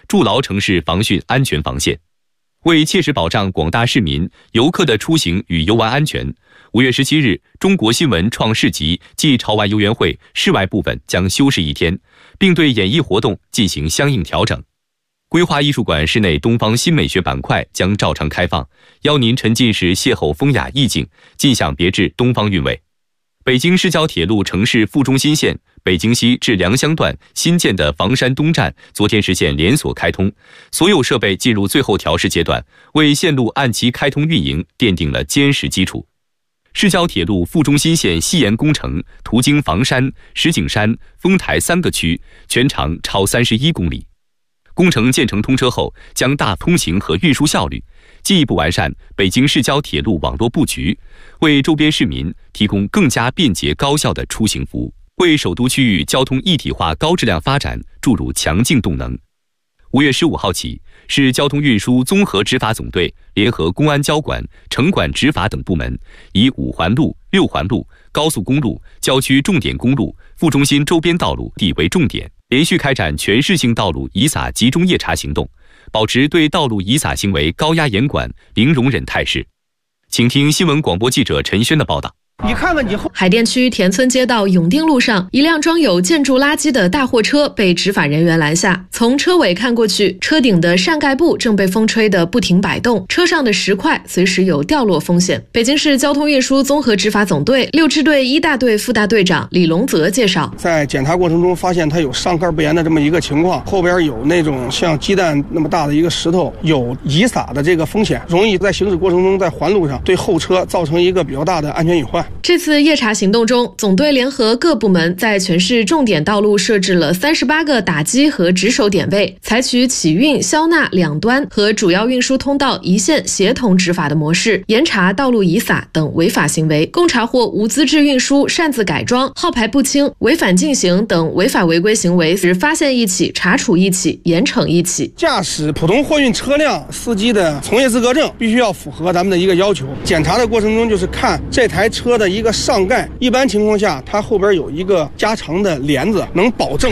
筑牢城市防汛安全防线。为切实保障广大市民、游客的出行与游玩安全，5月17日，中国新闻创市集暨潮玩游园会室外部分将休市1天，并对演艺活动进行相应调整。规划艺术馆室内东方新美学板块将照常开放，邀您沉浸式邂逅风雅意境，尽享别致东方韵味。北京市郊铁路城市副中心线北京西至良乡段新建的房山东站昨天实现连锁开通，所有设备进入最后调试阶段，为线路按期开通运营奠定了坚实基础。市郊铁路副中心线西延工程途经房山、石景山、丰台3个区，全长超31公里。工程建成通车后，将大通行和运输效率，进一步完善北京市郊铁路网络布局，为周边市民提供更加便捷高效的出行服务，为首都区域交通一体化高质量发展注入强劲动能。5月15号起，市交通运输综合执法总队联合公安交管、城管执法等部门，以5环路、6环路、高速公路、郊区重点公路、副中心周边道路地为重点，连续开展全市性道路遗撒集中夜查行动，保持对道路遗撒行为高压严管、零容忍态势。请听新闻广播记者陈轩的报道。 你看看你后。 海淀区田村街道永定路上，一辆装有建筑垃圾的大货车被执法人员拦下。从车尾看过去，车顶的扇盖布正被风吹得不停摆动，车上的石块随时有掉落风险。北京市交通运输综合执法总队6支队1大队副大队长李龙泽介绍， 在检查过程中发现它有上盖不严的这么一个情况，后边有那种像鸡蛋那么大的一个石头，有遗撒的这个风险，容易在行驶过程中在环路上对后车造成一个比较大的安全隐患。 这次夜查行动中，总队联合各部门在全市重点道路设置了38个打击和值守点位，采取起运、消纳两端和主要运输通道一线协同执法的模式，严查道路遗撒等违法行为，共查获无资质运输、擅自改装、号牌不清、违反进行等违法违规行为，只发现1起，查处1起，严惩1起。 驾驶普通货运车辆司机的从业资格证必须要符合咱们的一个要求。检查的过程中就是看这台车的一个上盖，一般情况下它后边有一个加长的帘子，能保证